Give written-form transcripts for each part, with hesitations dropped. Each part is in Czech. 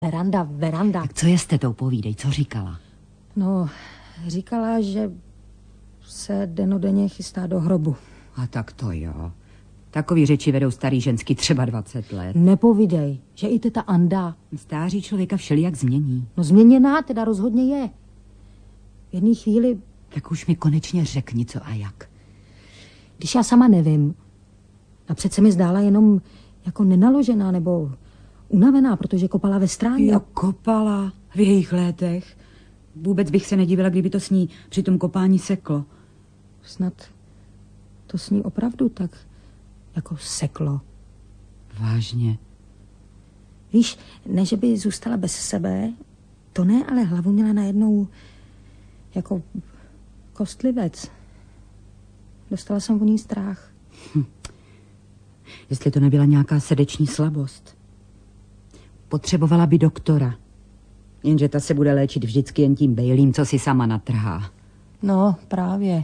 Veranda. Tak co je s tetou, povídej, co říkala? No, říkala, že se dennodenně chystá do hrobu. A tak to jo. Takový řeči vedou starý ženský třeba 20 let. Nepovídej, že i teta Anda. Stáří člověka všelijak změní. No změněná teda rozhodně je. V jedné chvíli... Tak už mi konečně řekni, co a jak. Když já sama nevím. A přece mi zdála jenom jako nenaložená nebo unavená, protože kopala ve stráně. Jo, kopala v jejich létech. Vůbec bych se nedivila, kdyby to s ní při tom kopání seklo. Snad to s ní opravdu tak jako seklo. Vážně. Víš, ne, že by zůstala bez sebe, to ne, ale hlavu měla najednou jako kostlivec. Dostala jsem o ní strach. Jestli to nebyla nějaká srdeční slabost. Potřebovala by doktora. Jenže ta se bude léčit vždycky jen tím bejlím, co si sama natrhá. No, právě.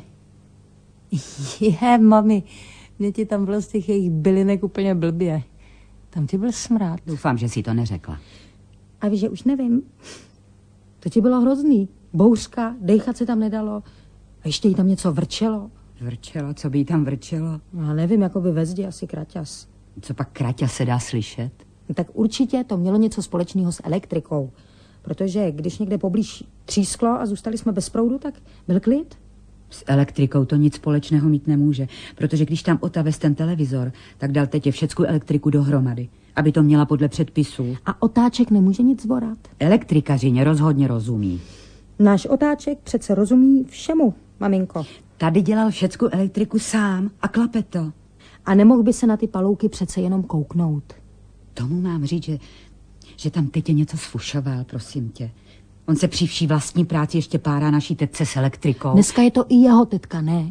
Mami, mě ti tam bylo z těch jejich bylinek úplně blbě. Tam ti byl smrad. Doufám, že si to neřekla. A víš, že už nevím. To ti bylo hrozný. Bouřka, dejchat se tam nedalo. A ještě jí tam něco vrčelo. Vrčelo? Co by jí tam vrčelo? Já nevím, jako by ve zdi asi kraťas. Co pak kraťa se dá slyšet? No, tak určitě to mělo něco společného s elektrikou. Protože když někde poblíž třísklo a zůstali jsme bez proudu, tak byl klid. S elektrikou to nic společného mít nemůže, protože když tam otavez ten televizor, tak dal tetě všeckou elektriku dohromady, aby to měla podle předpisů. A otáček nemůže nic zvorat. Elektrikařině rozhodně rozumí. Náš otáček přece rozumí všemu, maminko. Tady dělal všeckou elektriku sám a klape to. A nemohl by se na ty palouky přece jenom kouknout. Tomu mám říct, že tam tetě něco sfušoval, prosím tě. On se při vší vlastní práci ještě párá naší tetce s elektrikou. Dneska je to i jeho tetka, ne?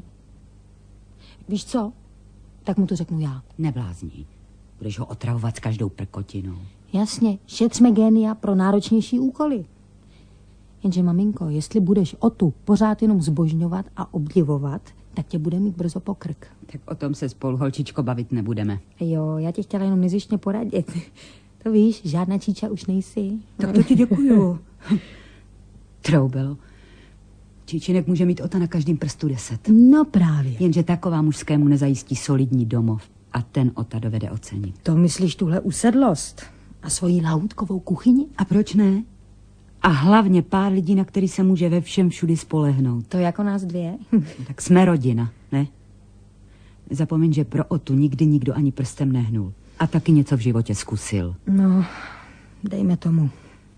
Víš co? Tak mu to řeknu já. Neblázní. Budeš ho otravovat s každou prkotinou. Jasně, šetřme génia pro náročnější úkoly. Jenže, maminko, jestli budeš Otu pořád jenom zbožňovat a obdivovat, tak tě bude mít brzo po krk. Tak o tom se spolu, holčičko, bavit nebudeme. Jo, já tě chtěla jenom nezištně poradit. To víš, žádná číča už nejsi. Tak to ti děkuju. Troubelo. Číčinek může mít Ota na každém prstu 10. No právě. Jenže taková mužskému nezajistí solidní domov. A ten Ota dovede ocenit. To myslíš tuhle usedlost? A svoji lahůdkovou kuchyni? A proč ne? A hlavně pár lidí, na který se může ve všem všudy spolehnout. To jako nás dvě. Tak jsme rodina, ne? Zapomeň, že pro Otu nikdy nikdo ani prstem nehnul. A taky něco v životě zkusil. No, dejme tomu.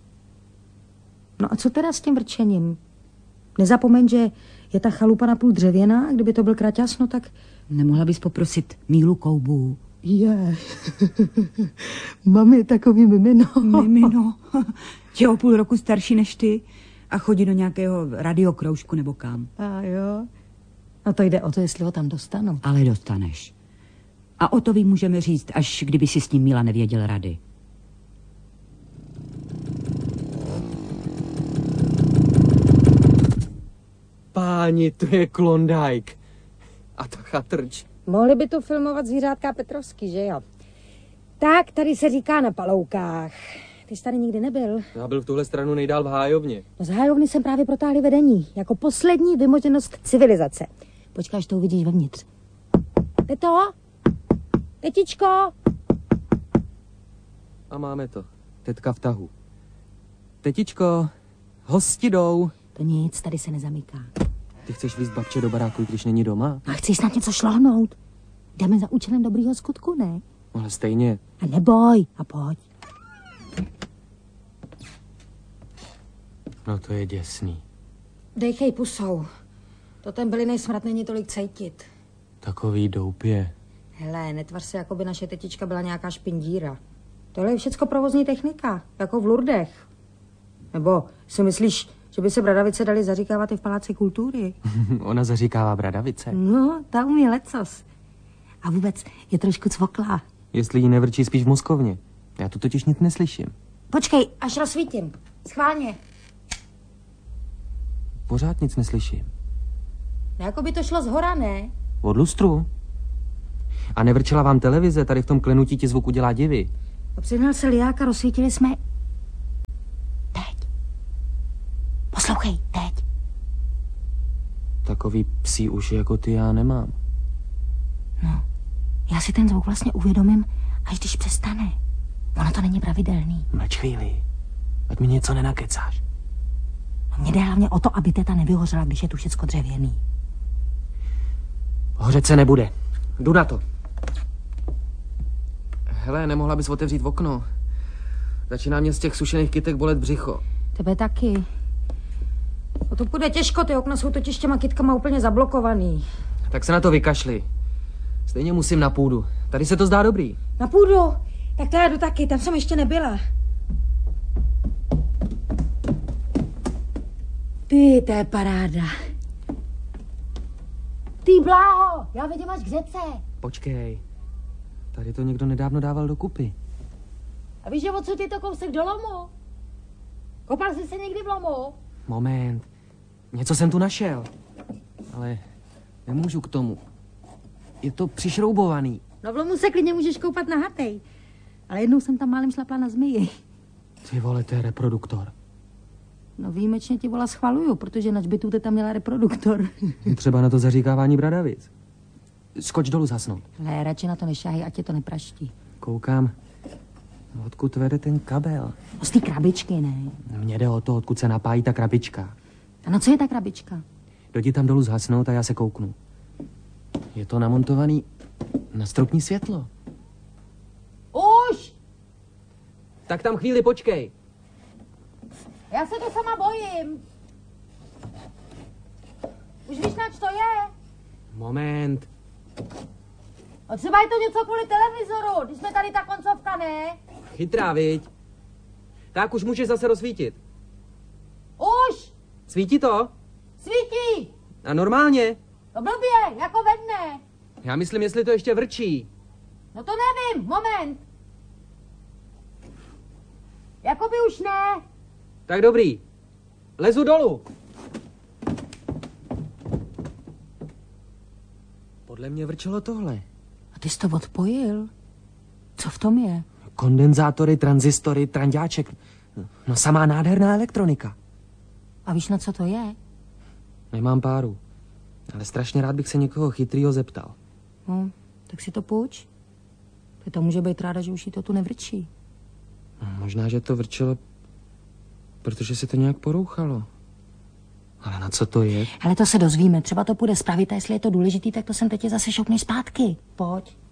No a co teda s tím vrčením? Nezapomeň, že je ta chalupa napůl dřevěná a kdyby to byl kraťas, no tak... Nemohla bys poprosit Mílu Koubů? Je. Mami, takový mimino. Mimino. Je o půl roku starší než ty a chodí do nějakého radiokroužku nebo kam. A jo. A to jde o to, jestli ho tam dostanu. Ale dostaneš. A o to vy můžeme říct, až kdyby si s ním Míla nevěděl rady. Páni, to je Klondike. A ta chatrč. Mohli by tu filmovat zvířátka Petrovský, že jo? Tak, tady se říká na Paloukách. Ty jsi tady nikdy nebyl. Já byl v tuhle stranu nejdál v Hájovně. No z Hájovny jsem právě protáhli vedení. Jako poslední vymoženost civilizace. Počkáš, to uvidíš vevnitř. Teto? Tetičko? A máme to. Tetka v tahu. Tetičko, hosti jdou. To nic, tady se nezamyká. Ty chceš víc babče do baráku, když není doma? A chci snad něco šlohnout. Jdeme za účelem dobrýho skutku, ne? Ale stejně. A neboj, a pojď. No to je děsný. Dejchej pusou. To ten bylinej smrad není tolik cejtit. Takový doupě. Hele, netvař se, jako by naše tetička byla nějaká špindíra. Tohle je všecko provozní technika, jako v Lurdech. Nebo si myslíš, že by se bradavice dali zaříkávat i v Paláci kultury? Ona zaříkává bradavice. No, ta umí lecos. A vůbec je trošku cvoklá. Jestli jí nevrčí spíš v mozkovně. Já tu totiž nic neslyším. Počkej, až rozsvítím. Schválně. Pořád nic neslyším. No, jako by to šlo zhora, ne? Od lustru. A nevrčela vám televize, tady v tom klenutí ti zvuk udělá divy. Přihnal se liák a rozsvítili jsme Poslouchej, teď. Takový psí uši jako ty já nemám. No, já si ten zvuk vlastně uvědomím, až když přestane. Ono to není pravidelný. Mlč chvíli, ať mi něco nenakecáš. No, mně jde hlavně o to, aby teta nevyhořela, když je tu všecko dřevěný. Hořet se nebude. Jdu na to. Hele, nemohla bys otevřít okno. Začíná mě z těch sušených kytek bolet břicho. Tebe taky. O to půjde těžko, ty okna jsou totiž těma kytkama úplně zablokovaný. Tak se na to vykašli. Stejně musím na půdu. Tady se to zdá dobrý. Na půdu? Tak to já jdu taky, tam jsem ještě nebyla. Ty, to je paráda. Ty bláho, já vidím až k řece. Počkej. Tady to někdo nedávno dával dokupy. A víš, že odsud je to kousek do lomu? Kopal jsi se někdy v lomu? Moment. Něco jsem tu našel. Ale nemůžu k tomu. Je to přišroubovaný. No v lomu se klidně můžeš koupat na hatej. Ale jednou jsem tam málem šlapla na zmiji. Ty vole, to je reproduktor. No výjimečně ti vola schvaluju, protože na hřbitu ty tam měla reproduktor. Třeba na to zaříkávání bradavic. Skoč dolů zasnout. Ale radši na to nešáhej, ať tě to nepraští. Koukám, odkud vede ten kabel. No z té krabičky, ne? Mně jde o to, odkud se napájí ta krabička. A na co je ta krabička? Jdi tam dolů zhasnout a já se kouknu. Je to namontovaný na stropní světlo. Už! Tak tam chvíli počkej. Já se to sama bojím. Už víš, nač to je? Moment. A třeba je to něco kvůli televizoru, když jsme tady ta koncovka, ne? Chytrá, viď? Tak už můžeš zase rozsvítit. Už! Svítí to? Svítí! A normálně? No blbě, jako ve dne. Já myslím, jestli to ještě vrčí. No to nevím, moment. Jakoby už ne. Tak dobrý. Lezu dolů. Podle mě vrčelo tohle. A ty jsi to odpojil? Co v tom je? Kondenzátory, tranzistory, tranďáček. No samá nádherná elektronika. A víš, na co to je? Nemám páru. Ale strašně rád bych se někoho chytrýho zeptal. No, tak si to půjč. To může být ráda, že už jí to tu nevrčí. No, možná, že to vrčelo, protože se to nějak porouchalo. Ale na co to je? Ale to se dozvíme. Třeba to půjde zpravit a jestli je to důležitý, tak to sem teď zase šoupneš zpátky. Pojď.